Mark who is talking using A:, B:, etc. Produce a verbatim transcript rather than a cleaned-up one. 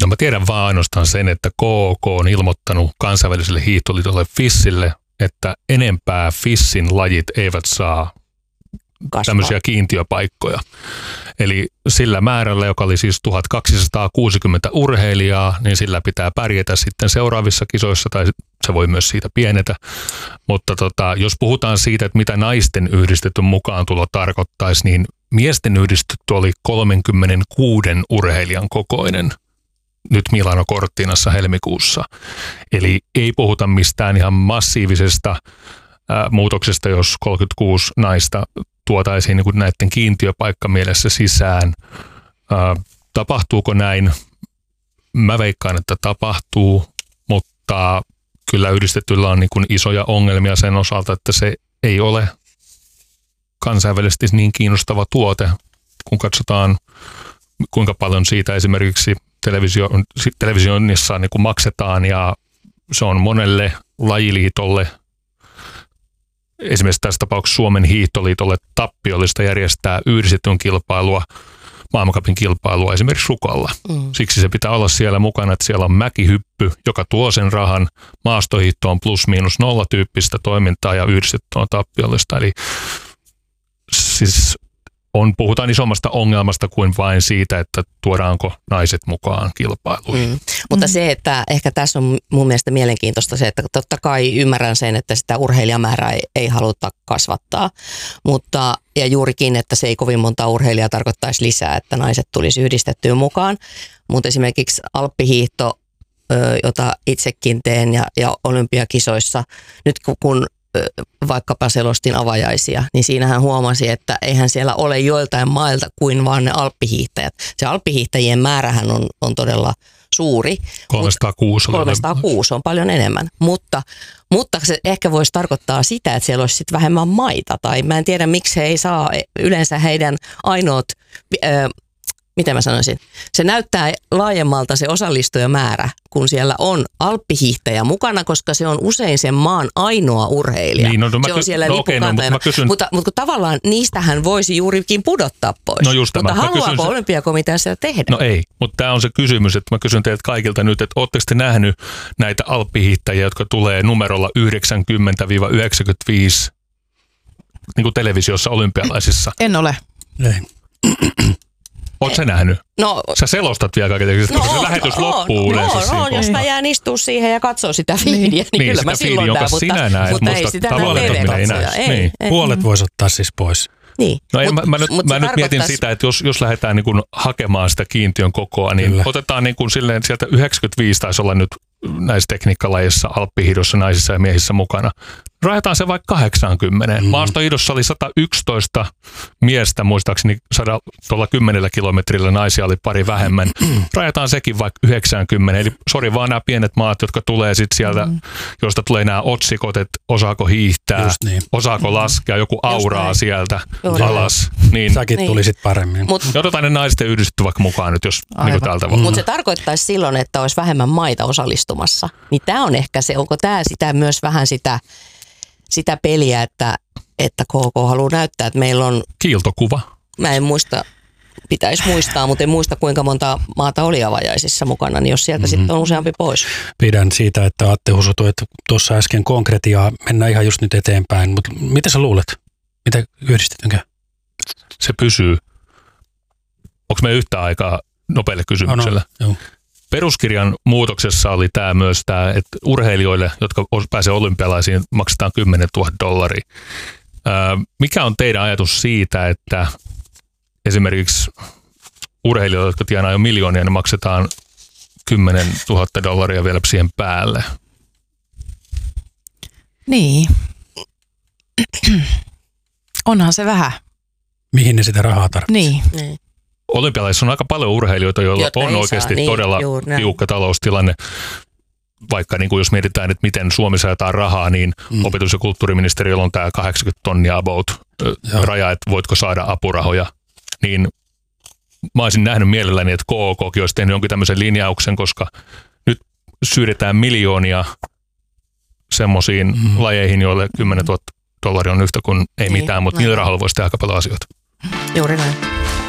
A: No mä tiedän vaan ainoastaan sen, että K O K on ilmoittanut kansainväliselle hiihtoliitolle FISille, että enempää FISin lajit eivät saa kasvaa. Tämmöisiä kiintiöpaikkoja. Eli sillä määrällä, joka oli siis tuhatkaksisataakuusikymmentä urheilijaa, niin sillä pitää pärjätä sitten seuraavissa kisoissa, tai se voi myös siitä pienetä. Mutta tota, jos puhutaan siitä, että mitä naisten yhdistetty mukaantulo tarkoittaisi, niin miesten yhdistetty oli kolmekymmentäkuusi urheilijan kokoinen nyt Milano Cortinassa helmikuussa. Eli ei puhuta mistään ihan massiivisesta ää, muutoksesta, jos kolmekymmentäkuusi naista tuotaisiin niin kuin näiden kiintiöpaikkamielessä sisään. Ää, tapahtuuko näin? Mä veikkaan, että tapahtuu, mutta kyllä yhdistetyllä on niin kuin isoja ongelmia sen osalta, että se ei ole kansainvälisesti niin kiinnostava tuote, kun katsotaan, kuinka paljon siitä esimerkiksi televisio, televisioinnissa niin kuin maksetaan, ja se on monelle lajiliitolle, esimerkiksi tässä tapauksessa Suomen hiihtoliitolle tappiollista järjestää yhdistetyn kilpailua, maailmancupin kilpailua esimerkiksi Rukalla. Mm. Siksi se pitää olla siellä mukana, että siellä on mäkihyppy, joka tuo sen rahan, maastohiihto on plus miinus nolla tyyppistä toimintaa ja yhdistetty on tappiollista. Eli siis on, puhutaan isommasta ongelmasta kuin vain siitä, että tuodaanko naiset mukaan kilpailuihin. Mm.
B: Mutta se, että ehkä tässä on mun mielestä mielenkiintoista se, että totta kai ymmärrän sen, että sitä urheilijamäärää ei, ei haluta kasvattaa, mutta ja juurikin, että se ei kovin monta urheilijaa tarkoittaisi lisää, että naiset tulisi yhdistettyä mukaan, mutta esimerkiksi alppihiihto, jota itsekin teen ja, ja olympiakisoissa, nyt kun vaikkapa selostin avajaisia, niin siinähän huomasi, että eihän siellä ole joiltain mailta kuin vaan ne alppihiihtäjät. Se alppihiihtäjien määrähän on, on todella suuri.
A: kolmesataakuusi.
B: kolmesataakuusi on paljon enemmän, mutta, mutta se ehkä voisi tarkoittaa sitä, että siellä olisi sit vähemmän maita, tai mä en tiedä miksi he ei saa yleensä heidän ainoat, äh, miten mä sanoisin, se näyttää laajemmalta se osallistujamäärä, kun siellä on alppihiihtäjä mukana, koska se on usein sen maan ainoa urheilija.
A: Niin, no, no,
B: se on siellä
A: no,
B: lippukantajana,
A: okay, no, kysyn...
B: mutta, mutta tavallaan niistähän voisi juurikin pudottaa pois.
A: No just
B: mutta
A: tämä.
B: haluaako se... olympiakomitea sitä tehdä?
A: No ei, mutta tämä on se kysymys, että mä kysyn teiltä kaikilta nyt, että ootteko te nähnyt näitä alppihiihtäjiä, jotka tulee numerolla yhdeksänkymmentä yhdeksänkymmentäviisi niin kuin televisiossa olympialaisissa?
C: En ole.
A: Ei. Oot sä nähnyt?
B: No,
A: sä selostat vielä kaikille, koska no, se lähetys no, loppuu no, yleensä.
B: No, no jos mä jään istua siihen ja katsoo sitä fiidiä, niin, niin kyllä mä silloin näen, mutta,
A: näet,
B: mutta ei sitä näe.
D: Ei, niin. ei. Puolet voisi ottaa siis pois.
B: Niin.
A: No mut, mä, mä nyt, mä nyt mietin sitä, että jos, jos lähdetään niin kuin hakemaan sitä kiintiön kokoa, niin kyllä. Otetaan niin kuin silleen, sieltä yhdeksänkymmentäviisi taisi olla nyt näissä tekniikkalajeissa, alppihiidossa, naisissa ja miehissä mukana. Rajataan se vaikka kahdeksankymmentä. Mm. Maastohiidossa oli sata yksitoista miestä, muistaakseni tuolla kymmenellä kilometrillä, naisia oli pari vähemmän. Rajataan sekin vaikka yhdeksänkymmentä. Eli sori vaan nämä pienet maat, jotka tulee sitten sieltä, mm. josta tulee nämä otsikot, että osaako hiihtää, niin. Osaako laskea, joku auraa sieltä Juuri. alas. Niin.
D: Säkin niin. tulisit paremmin.
B: Mut,
A: ja otetaan ne naiset yhdistetty vaikka mukaan nyt, jos niin täältä voi.
B: Mutta se tarkoittaisi silloin, että olisi vähemmän maita osallistumassa. Niin tämä on ehkä se, onko tämä sitä myös vähän sitä sitä peliä, että, että K K haluaa näyttää, että meillä on...
A: Kiiltokuva.
B: Mä en muista, pitäisi muistaa, mutta en muista kuinka monta maata oli avajaisissa mukana, niin jos sieltä mm-hmm. sitten on useampi pois.
D: Pidän siitä, että Atte Husu toi tuossa äsken konkretiaa, mennään ihan just nyt eteenpäin, mutta mitä sä luulet? Mitä yhdistetynkö?
A: Se pysyy. Onko me yhtä aikaa nopealle kysymykselle?
D: No, no,
A: Peruskirjan muutoksessa oli tämä myös tämä, että urheilijoille, jotka pääsee olympialaisiin, maksetaan kymmenen tuhatta dollaria. Mikä on teidän ajatus siitä, että esimerkiksi urheilijoille, jotka tienaa jo miljoonia, ne maksetaan kymmenen tuhatta dollaria vielä siihen päälle?
C: Niin. Onhan se vähän.
D: Mihin ne sitä rahaa tarvitsee?
C: Niin. niin.
A: Olympialaisissa on aika paljon urheilijoita, joilla Jotta on oikeasti saa, todella niin, tiukka taloustilanne. Vaikka niin kuin jos mietitään, että miten Suomi saadaan rahaa, niin mm. opetus- ja kulttuuriministeriöllä on tämä kahdeksankymmentä tonnia about Joo. raja, että voitko saada apurahoja. Niin mä olisin nähnyt mielelläni, että K O K:kin olisi tehnyt jonkin tämmöisen linjauksen, koska nyt syydetään miljoonia semmoisiin mm. lajeihin, joille kymmenen tuhatta dollaria on yhtä kuin ei niin, mitään, mutta niillä rahalla voisi tehdä aika paljon asioita.
B: Juuri näin.